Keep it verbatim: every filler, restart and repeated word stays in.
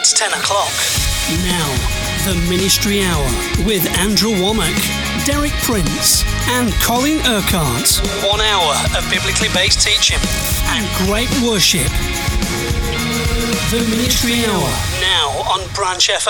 It's ten o'clock. Now, the Ministry Hour with Andrew Womack, Derek Prince and Colin Urquhart. One hour of biblically based teaching and great worship. The Ministry Hour, now on Branch F M.